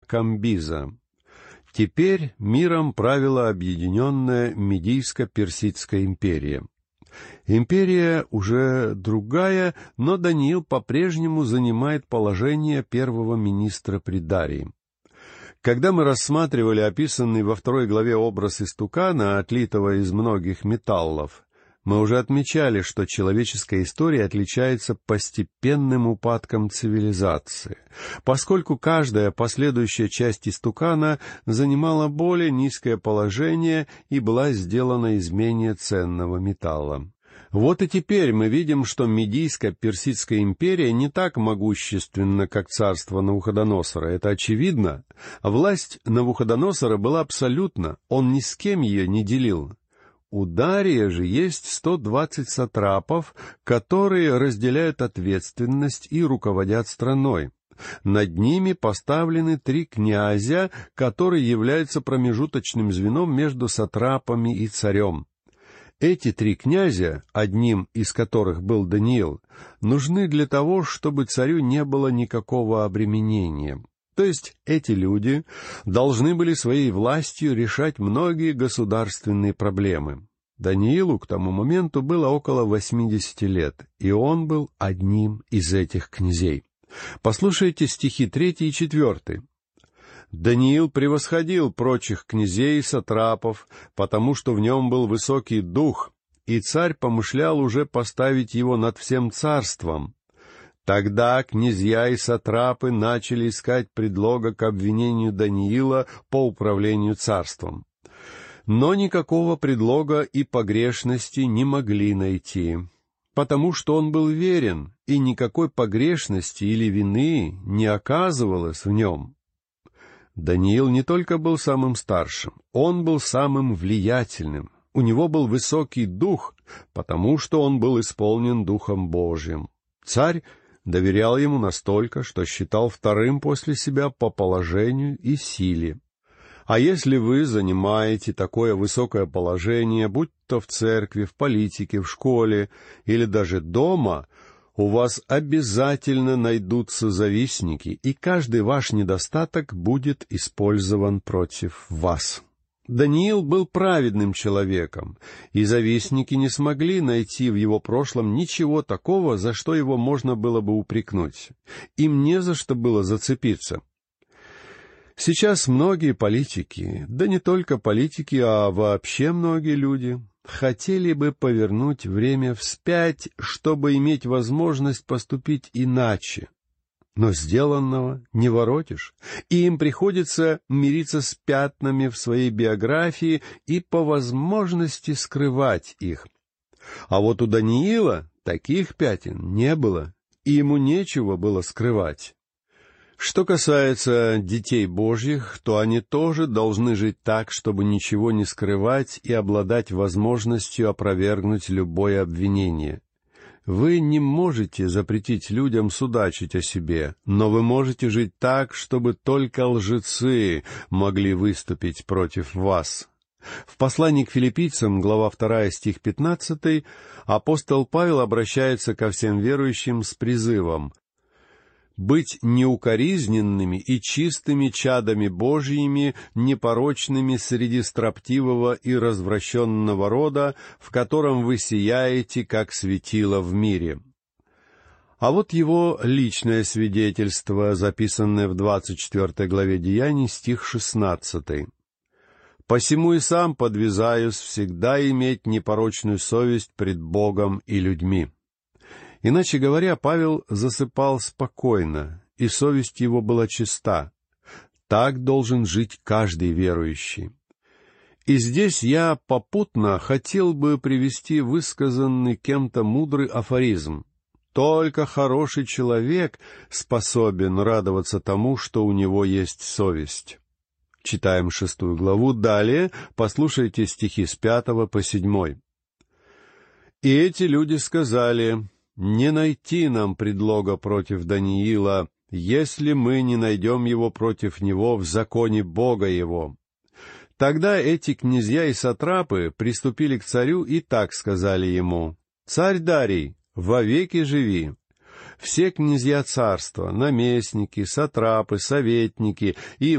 Камбиза. Теперь миром правила объединенная Медийско-Персидская империя. Империя уже другая, но Даниил по-прежнему занимает положение первого министра при Дарии. Когда мы рассматривали описанный во 2 главе образ истукана, отлитого из многих металлов, мы уже отмечали, что человеческая история отличается постепенным упадком цивилизации, поскольку каждая последующая часть истукана занимала более низкое положение и была сделана из менее ценного металла. Вот и теперь мы видим, что Медийско-Персидская империя не так могущественна, как царство Навуходоносора. Это очевидно. Власть Навуходоносора была абсолютна, он ни с кем ее не делил. У Дария же есть 120 сатрапов, которые разделяют ответственность и руководят страной. Над ними поставлены 3 князя, которые являются промежуточным звеном между сатрапами и царем. Эти 3 князя, одним из которых был Даниил, нужны для того, чтобы царю не было никакого обременения. То есть эти люди должны были своей властью решать многие государственные проблемы. Даниилу к тому моменту было около 80 лет, и он был одним из этих князей. Послушайте стихи 3 и 4. «Даниил превосходил прочих князей и сатрапов, потому что в нем был высокий дух, и царь помышлял уже поставить его над всем царством. Тогда князья и сатрапы начали искать предлога к обвинению Даниила по управлению царством. Но никакого предлога и погрешности не могли найти, потому что он был верен, и никакой погрешности или вины не оказывалось в нем». Даниил не только был самым старшим, он был самым влиятельным. У него был высокий дух, потому что он был исполнен Духом Божьим. Царь доверял ему настолько, что считал вторым после себя по положению и силе. А если вы занимаете такое высокое положение, будь то в церкви, в политике, в школе или даже дома, у вас обязательно найдутся завистники, и каждый ваш недостаток будет использован против вас. Даниил был праведным человеком, и завистники не смогли найти в его прошлом ничего такого, за что его можно было бы упрекнуть. Им не за что было зацепиться. Сейчас многие политики, да не только политики, а вообще многие люди, хотели бы повернуть время вспять, чтобы иметь возможность поступить иначе. Но сделанного не воротишь, и им приходится мириться с пятнами в своей биографии и по возможности скрывать их. А вот у Даниила таких пятен не было, и ему нечего было скрывать. Что касается детей Божьих, то они тоже должны жить так, чтобы ничего не скрывать и обладать возможностью опровергнуть любое обвинение. Вы не можете запретить людям судачить о себе, но вы можете жить так, чтобы только лжецы могли выступить против вас. В послании к Филиппийцам, глава 2, стих 15, апостол Павел обращается ко всем верующим с призывом быть неукоризненными и чистыми чадами Божьими, непорочными среди строптивого и развращенного рода, в котором вы сияете, как светило в мире. А вот его личное свидетельство, записанное в 24 главе Деяний, стих 16. «Посему и сам подвязаюсь всегда иметь непорочную совесть пред Богом и людьми». Иначе говоря, Павел засыпал спокойно, и совесть его была чиста. Так должен жить каждый верующий. И здесь я попутно хотел бы привести высказанный кем-то мудрый афоризм. Только хороший человек способен радоваться тому, что у него есть совесть. Читаем 6 главу. Далее послушайте стихи с 5 по 7. «И эти люди сказали: не найти нам предлога против Даниила, если мы не найдем его против него в законе Бога его. Тогда эти князья и сатрапы приступили к царю и так сказали ему: «Царь Дарий, вовеки живи! Все князья царства, наместники, сатрапы, советники и